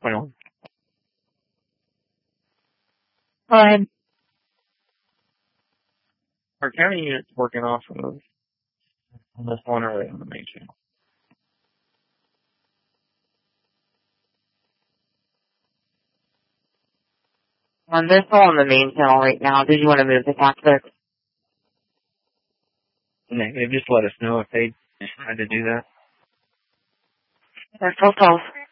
21. Go ahead. Our county unit's working off of on this one or on the main channel. They're still on the main channel right now. Did you want to move the tactics? Negative. Just let us know if they decide to do that. They're still tough.